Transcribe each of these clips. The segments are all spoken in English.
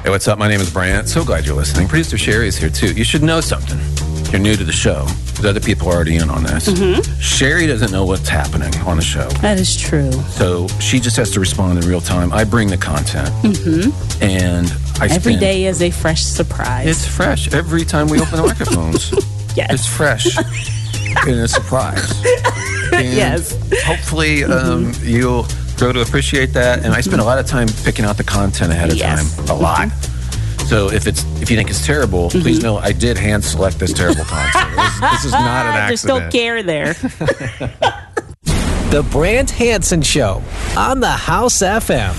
Hey, what's up? My name is Brant. So glad you're listening. Producer Sherry is here, too. You should know something. You're new to the show. Because other people are already in on this. Mm-hmm. Sherry doesn't know what's happening on the show. That is true. So she just has to respond in real time. I bring the content. Mm-hmm. And every day is a fresh surprise. It's fresh. Every time we open the microphones. Yes. It's fresh. And a surprise. And yes. Hopefully you'll grow to appreciate that. And I spend a lot of time picking out the content ahead of time. A lot. So if you think it's terrible, please know I did hand select this terrible content. This is not an accident. Just don't care there. The Brant Hansen Show on the House FM.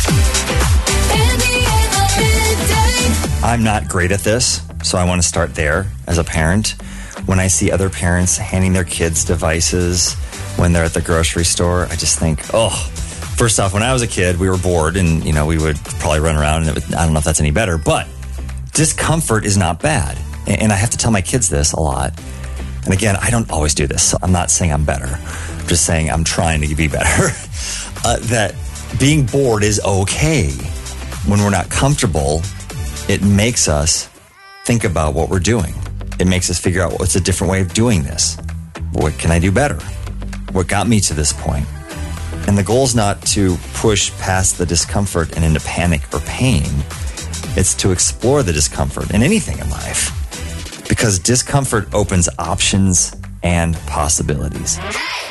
I'm not great at this, so I want to start there as a parent. When I see other parents handing their kids devices when they're at the grocery store, I just think, first off, when I was a kid, we were bored and, we would probably run around and I don't know if that's any better, but discomfort is not bad. And I have to tell my kids this a lot. And again, I don't always do this, so I'm not saying I'm better. I'm just saying I'm trying to be better. That being bored is okay. When we're not comfortable, it makes us think about what we're doing. It makes us figure out what's a different way of doing this. What can I do better? What got me to this point? And the goal is not to push past the discomfort and into panic or pain. It's to explore the discomfort in anything in life. Because discomfort opens options and possibilities.